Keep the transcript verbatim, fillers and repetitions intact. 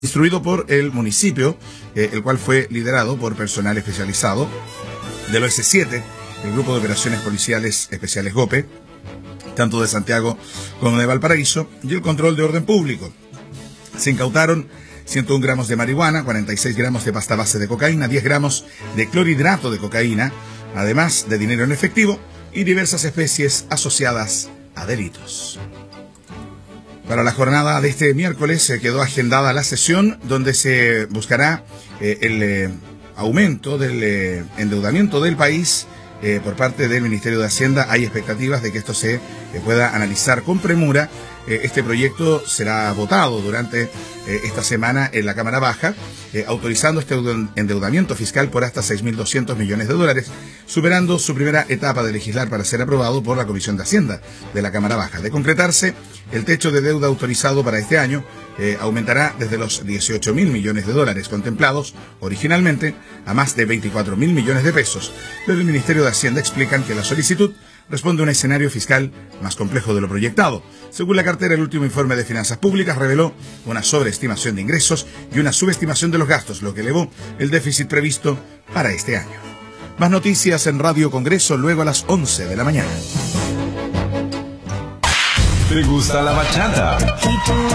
instruido por el municipio, eh, el cual fue liderado por personal especializado de los ese siete, el Grupo de Operaciones Policiales Especiales GOPE, tanto de Santiago como de Valparaíso, y el control de orden público. Se incautaron ciento uno gramos de marihuana, cuarenta y seis gramos de pasta base de cocaína, diez gramos de clorhidrato de cocaína, además de dinero en efectivo y diversas especies asociadas a delitos. Para la jornada de este miércoles se quedó agendada la sesión donde se buscará eh, el eh, aumento del eh, endeudamiento del país eh, por parte del Ministerio de Hacienda. Hay expectativas de que esto se eh, pueda analizar con premura. Eh, este proyecto será votado durante eh, esta semana en la Cámara Baja, eh, autorizando este endeudamiento fiscal por hasta seis mil doscientos millones de dólares, superando su primera etapa de legislar para ser aprobado por la Comisión de Hacienda de la Cámara Baja. De concretarse, el techo de deuda autorizado para este año eh, aumentará desde los dieciocho mil millones de dólares contemplados originalmente a más de veinticuatro mil millones de pesos. Pero el Ministerio de Hacienda explican que la solicitud responde a un escenario fiscal más complejo de lo proyectado. Según la cartera, el último informe de finanzas públicas reveló una sobreestimación de ingresos y una subestimación de los gastos, lo que elevó el déficit previsto para este año. Más noticias en Radio Congreso luego a las once de la mañana. ¿Te gusta la bachata?